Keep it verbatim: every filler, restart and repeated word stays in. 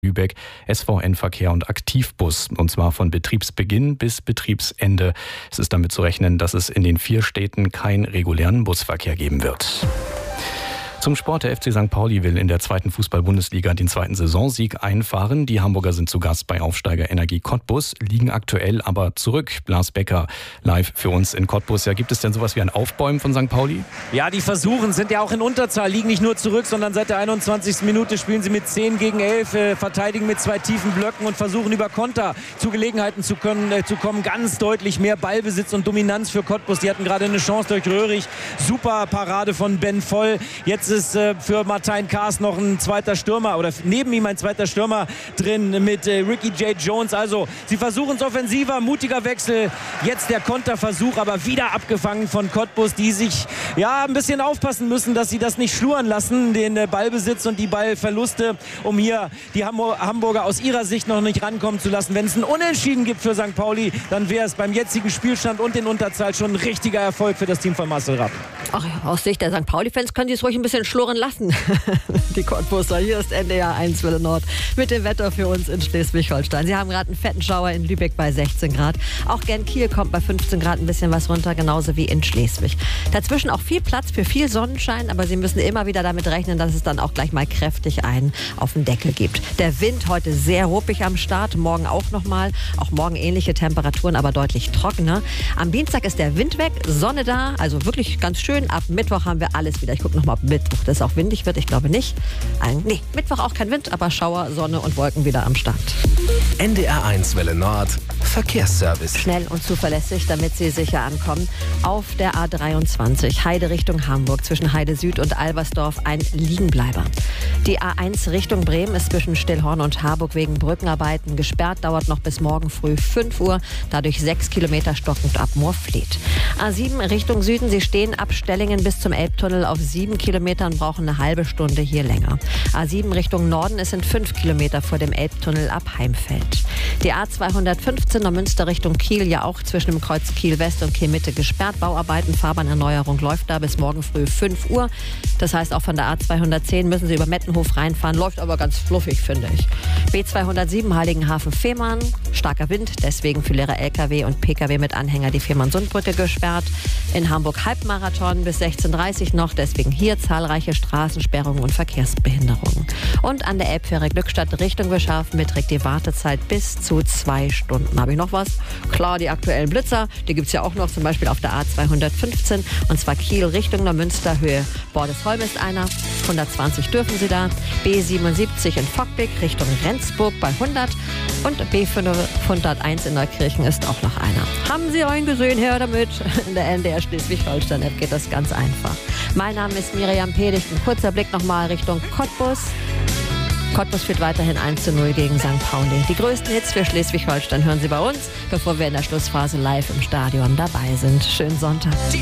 Lübeck, S V N-Verkehr und Aktivbus, und zwar von Betriebsbeginn bis Betriebsende. Es ist damit zu rechnen, dass es in den vier Städten keinen regulären Busverkehr geben wird. Zum Sport. Der F C Sankt Pauli will in der zweiten Fußball-Bundesliga den zweiten Saisonsieg einfahren. Die Hamburger sind zu Gast bei Aufsteiger Energie Cottbus, liegen aktuell aber zurück. Blas Becker live für uns in Cottbus. Ja, gibt es denn sowas wie ein Aufbäumen von Sankt Pauli? Ja, die versuchen, sind ja auch in Unterzahl, liegen nicht nur zurück, sondern seit der einundzwanzigsten Minute spielen sie mit zehn gegen elf, äh, verteidigen mit zwei tiefen Blöcken und versuchen über Konter zu Gelegenheiten zu, können, äh, zu kommen. Ganz deutlich mehr Ballbesitz und Dominanz für Cottbus. Die hatten gerade eine Chance durch Röhrig. Super Parade von Ben Voll. Jetzt ist äh, für Martijn Kaas noch ein zweiter Stürmer oder neben ihm ein zweiter Stürmer drin mit äh, Ricky J. Jones. Also sie versuchen es offensiver, mutiger Wechsel. Jetzt der Konterversuch, aber wieder abgefangen von Cottbus, die sich ja ein bisschen aufpassen müssen, dass sie das nicht schluren lassen, den äh, Ballbesitz und die Ballverluste, um hier die Ham- Hamburger aus ihrer Sicht noch nicht rankommen zu lassen. Wenn es ein Unentschieden gibt für Sankt Pauli, dann wäre es beim jetzigen Spielstand und in Unterzahl schon ein richtiger Erfolg für das Team von Marcel Rapp. Ach ja, aus Sicht der Sankt Pauli-Fans können die es ruhig ein bisschen schluren lassen. Die Cottbuser. Hier ist N D R eins Welle Nord mit dem Wetter für uns in Schleswig-Holstein. Sie haben gerade einen fetten Schauer in Lübeck bei sechzehn Grad. Auch Genk-Kiel kommt bei fünfzehn Grad ein bisschen was runter, genauso wie in Schleswig. Dazwischen auch viel Platz für viel Sonnenschein, aber Sie müssen immer wieder damit rechnen, dass es dann auch gleich mal kräftig einen auf den Deckel gibt. Der Wind heute sehr ruppig am Start, morgen auch nochmal. Auch morgen ähnliche Temperaturen, aber deutlich trockener. Am Dienstag ist der Wind weg, Sonne da, also wirklich ganz schön. Ab Mittwoch haben wir alles wieder. Ich gucke nochmal, ob Mittwoch das auch windig wird. Ich glaube nicht. Ein, nee, Mittwoch auch kein Wind, aber Schauer, Sonne und Wolken wieder am Start. N D R eins Welle Nord, Verkehrsservice. Schnell und zuverlässig, damit Sie sicher ankommen. Auf der A dreiundzwanzig, Heide Richtung Hamburg, zwischen Heide Süd und Albersdorf ein Liegenbleiber. Die A eins Richtung Bremen ist zwischen Stillhorn und Harburg wegen Brückenarbeiten gesperrt, dauert noch bis morgen früh fünf Uhr, dadurch sechs Kilometer stockend ab Moorfleet. A sieben Richtung Süden, Sie stehen ab Stellingen bis zum Elbtunnel auf sieben Kilometern, brauchen eine halbe Stunde hier länger. A sieben Richtung Norden, es sind fünf Kilometer vor dem Elbtunnel ab Heimfeld. Die A zweihundertfünfzehn Neumünster Richtung Kiel, ja auch zwischen dem Kreuz Kiel West und Kiel Mitte gesperrt. Bauarbeiten, Fahrbahnerneuerung läuft da bis morgen früh fünf Uhr. Das heißt, auch von der A zweihundertzehn müssen Sie über Mettenhof reinfahren, läuft aber ganz fluffig, finde ich. B zweihundertsieben Heiligenhafen-Fehmarn, starker Wind, deswegen für leere L K W und P K W mit Anhänger die Fehmarn-Sundbrücke gesperrt. In Hamburg Halbmarathon bis sechzehn Uhr dreißig noch, deswegen hier zahlreiche Straßensperrungen und Verkehrsbehinderungen. Und an der Elbfähre Glückstadt Richtung Bischofsheim beträgt die Wartezeit bis zu zwei Stunden. Habe ich noch was? Klar, die aktuellen Blitzer, die gibt es ja auch noch, zum Beispiel auf der A zweihundertfünfzehn, und zwar Kiel Richtung Neumünster, Höhe Bordesholm ist einer, hundertzwanzig dürfen Sie da. B siebenundsiebzig in Fockbeck Richtung Rendsburg bei hundert und B fünfhunderteins in Neukirchen ist auch noch einer. Haben Sie einen gesehen, her damit? In der N D R Schleswig-Holstein-App geht das ganz einfach. Mein Name ist Miriam Pedig. Ein kurzer Blick nochmal Richtung Cottbus. Cottbus führt weiterhin eins zu null gegen Sankt Pauli. Die größten Hits für Schleswig-Holstein hören Sie bei uns, bevor wir in der Schlussphase live im Stadion dabei sind. Schönen Sonntag.